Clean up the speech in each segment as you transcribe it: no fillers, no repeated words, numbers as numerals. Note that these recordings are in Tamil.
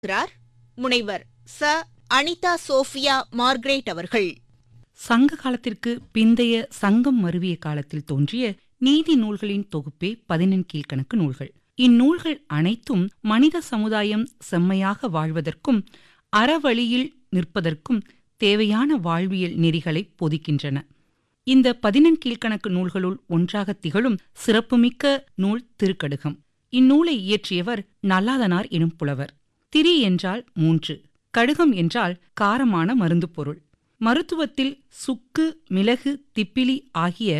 இருக்கிறார் முனைவர் ச. அனிதா சோஃபியா மார்க்ரெட் அவர்கள். சங்க காலத்திற்கு பிந்தைய சங்கம் மருவிய காலத்தில் தோன்றிய நீதி நூல்களின் தொகுப்பே 14 கீழ்க்கணக்கு நூல்கள். இந்நூல்கள் அனைத்தும் மனித சமுதாயம் செம்மையாக வாழ்வதற்கும் அறவழியில் நிற்பதற்கும் தேவையான வாழ்வியல் நெறிகளை பொதிக்கின்றன. இந்த 14 கீழ்க்கணக்கு நூல்களுள் ஒன்றாக திகழும் சிறப்புமிக்க நூல் திருக்கடுகம். இந்நூலை இயற்றியவர் நல்லாதனார் எனும் புலவர். திரி என்றால் 3, கடுகம் என்றால் காரமான மருந்து பொருள். மருத்துவத்தில் சுக்கு, மிளகு, திப்பிலி ஆகிய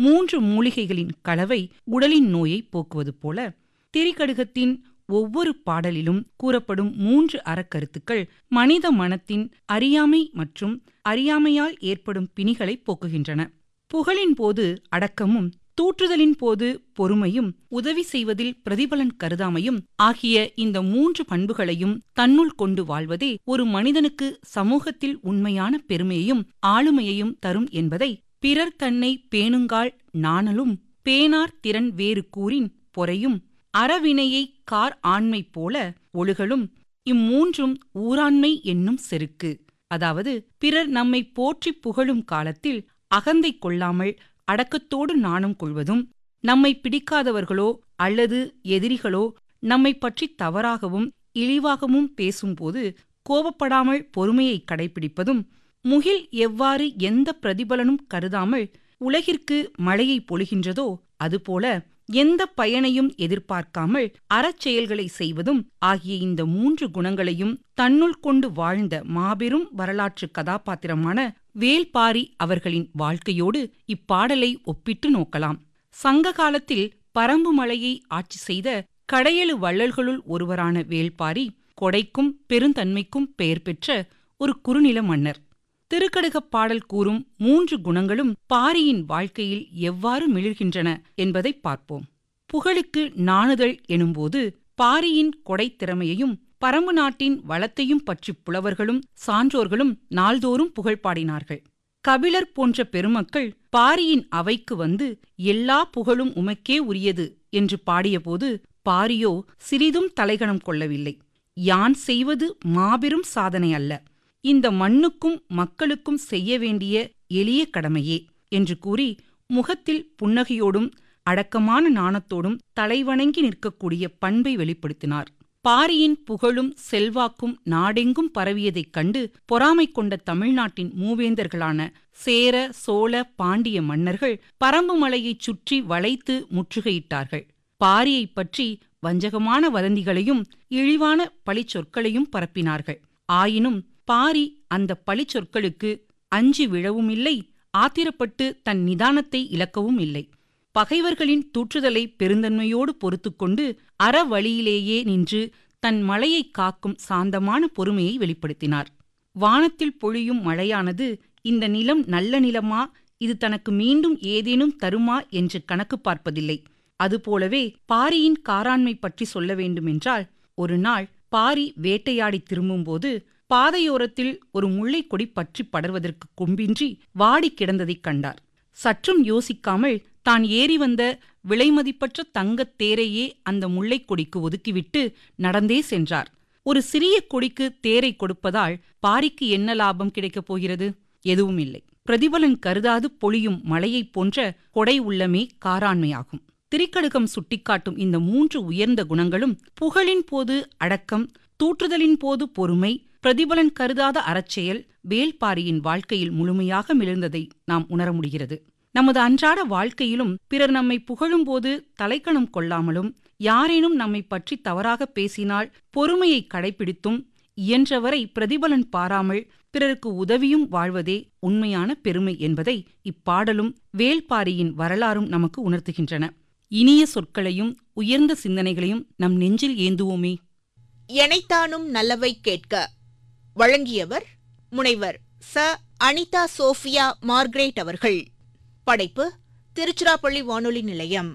3 மூலிகைகளின் கலவை உடலின் நோயை போக்குவது போல திரிகடுகத்தின் ஒவ்வொரு பாடலிலும் கூறப்படும் 3 அறக்கருத்துக்கள் மனித மனத்தின் அறியாமை மற்றும் அறியாமையால் ஏற்படும் பிணிகளை போக்குகின்றன. புகழின் போது அடக்கமும், தூற்றுதலின் போது பொறுமையும், உதவி செய்வதில் பிரதிபலன் கருதாமையும் ஆகிய இந்த 3 பண்புகளையும் தன்னுள் கொண்டு வாழ்வதே ஒரு மனிதனுக்கு சமூகத்தில் உண்மையான பெருமையையும் ஆளுமையையும் தரும் என்பதை பிறர் தன்னை பேணுங்கால் நாணலும், பேணார் திறன் வேறு கூறின் பொறையும், அறவினையை கார் ஆண்மை போல ஒழுகலும், இம்மூன்றும் ஊராண்மை என்னும் செருக்கு. அதாவது பிறர் நம்மை போற்றி புகழும் காலத்தில் அகந்தை கொள்ளாமல் அடக்கத்தோடு நாணம் கொள்வதும், நம்மை பிடிக்காதவர்களோ அல்லது எதிரிகளோ நம்மை பற்றி தவறாகவும் இழிவாகவும் பேசும்போது கோபப்படாமல் பொறுமையை கடைபிடிப்பதும், முகில் எவ்வாறு எந்த பிரதிபலனும் கருதாமல் உலகிற்கு மழையை பொழிகின்றதோ அதுபோல எந்த பயனையும் எதிர்பார்க்காமல் அறச்செயல்களை செய்வதும் ஆகிய இந்த 3 குணங்களையும் தன்னுள் கொண்டு வாழ்ந்த மாபெரும் வரலாற்று கதாபாத்திரமான வேள்பாரி அவர்களின் வாழ்க்கையோடு இப்பாடலை ஒப்பிட்டு நோக்கலாம். சங்க காலத்தில் பரம்பு மலையை ஆட்சி செய்த கடையெழு வள்ளல்களுள் ஒருவரான வேள்பாரி கொடைக்கும் பெருந்தன்மைக்கும் பெயர் பெற்ற ஒரு குறுநில மன்னர். திருக்கடுகப் பாடல் கூறும் 3 குணங்களும் பாரியின் வாழ்க்கையில் எவ்வாறு மிளிர்கின்றன என்பதை பார்ப்போம். புகழுக்கு நாணுதல் எனும்போது பாரியின் கொடைத் திறமையையும் பரம்பு நாட்டின் வளத்தையும் பற்றி புலவர்களும் சான்றோர்களும் நாள்தோறும் புகழ் பாடினார்கள். கபிலர் போன்ற பெருமக்கள் பாரியின் அவைக்கு வந்து எல்லா புகழும் உமக்கே உரியது என்று பாடியபோது பாரியோ சிறிதும் தலைகணம் கொள்ளவில்லை. யான் செய்வது மாபெரும் சாதனை அல்ல, இந்த மண்ணுக்கும் மக்களுக்கும் செய்ய வேண்டிய எளிய கடமையே என்று கூறி முகத்தில் புன்னகையோடும் அடக்கமான நாணத்தோடும் தலைவணங்கி நிற்கக்கூடிய பண்பை வெளிப்படுத்தினார். பாரியின் புகழும் செல்வாக்கும் நாடெங்கும் பரவியதைக் கண்டு பொறாமை கொண்ட தமிழ்நாட்டின் மூவேந்தர்களான சேர, சோழ, பாண்டிய மன்னர்கள் பரம்பு மலையைச் சுற்றி வளைத்து முற்றுகையிட்டார்கள். பாரியைப் பற்றி வஞ்சகமான வதந்திகளையும் இழிவான பழிச்சொற்களையும் பரப்பினார்கள். ஆயினும் பாரி அந்த பழிச்சொற்களுக்கு அஞ்சி விழவும் இல்லை, ஆத்திரப்பட்டு தன் நிதானத்தை இழக்கவும் இல்லை. பகைவர்களின் தூற்றுதலை பெருந்தன்மையோடு பொறுத்துக்கொண்டு அறவழியிலேயே நின்று தன் மலையை காக்கும் சாந்தமான பொறுமையை வெளிப்படுத்தினார். வானத்தில் பொழியும் மழையானது இந்த நிலம் நல்ல நிலமா, இது தனக்கு மீண்டும் ஏதேனும் தருமா என்று கணக்கு பார்ப்பதில்லை. அதுபோலவே பாரியின் காராண்மை பற்றி சொல்ல வேண்டுமென்றால், ஒரு நாள் பாரி வேட்டையாடி திரும்பும்போது பாதையோரத்தில் ஒரு முல்லைக் கொடி பற்றி படர்வதற்கு கொம்பின்றி வாடி கிடந்ததைக் கண்டார். சற்றும் யோசிக்காமல் தான் ஏறி வந்த விலைமதிப்பற்ற தங்கத் தேரையே அந்த முல்லைக் கொடிக்கு ஒதுக்கிவிட்டு நடந்தே சென்றார். ஒரு சிறிய கொடிக்கு தேரை கொடுப்பதால் பாரிக்கு என்ன லாபம் கிடைக்கப் போகிறது? எதுவும் இல்லை. பிரதிபலன் கருதாது பொழியும் மழையைப் போன்ற கொடை உள்ளமே காராண்மையாகும். திரிகடுகம் சுட்டிக்காட்டும் இந்த 3 உயர்ந்த குணங்களும் புகழின் போது அடக்கம், தூற்றுதலின் போது பொறுமை, பிரதிபலன் கருதாத அறச்செயல் வேள்பாரியின் வாழ்க்கையில் முழுமையாக மிளிர்ந்ததை நாம் உணர முடிகிறது. நமது அன்றாட வாழ்க்கையிலும் பிறர் நம்மை புகழும்போது தலைக்கணம் கொள்ளாமலும், யாரேனும் நம்மை பற்றி தவறாக பேசினால் பொறுமையை கடைபிடித்தும், இயன்றவரை பிரதிபலன் பாராமல் பிறருக்கு உதவியும் வாழ்வதே உண்மையான பெருமை என்பதை இப்பாடலும் வேள்பாரியின் வரலாறும் நமக்கு உணர்த்துகின்றன. இனிய சொற்களையும் உயர்ந்த சிந்தனைகளையும் நம் நெஞ்சில் ஏந்துவோமே. எனைத்தானும் நல்லவை கேட்க வழங்கியவர் முனைவர் ச. அனிதா சோஃபியா மார்க்ரெட் அவர்கள். படைப்பு திருச்சிராப்பள்ளி வானொலி நிலையம்.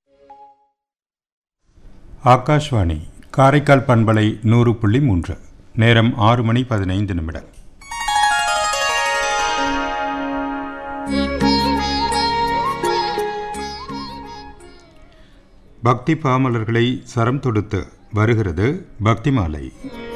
ஆகாஷ்வாணி காரைக்கால் பண்பலை 100.3. நேரம் 6:15. பக்தி பாமலர்களை சரம் தொடுத்து வருகிறது பக்தி மாலை.